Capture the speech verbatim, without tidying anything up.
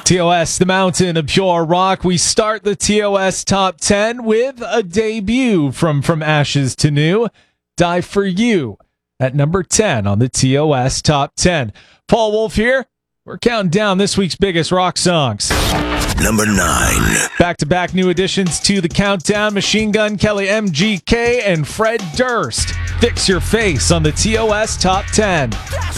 T O S, the mountain of pure rock. We start the T O S Top ten with a debut from From Ashes to New, Die For You, at number ten on the T O S Top ten. Paul Wolf here. We're counting down this week's biggest rock songs. Number nine. Back-to-back new additions to the countdown: Machine Gun Kelly, M G K, and Fred Durst. Fix Your Face on the T O S Top ten.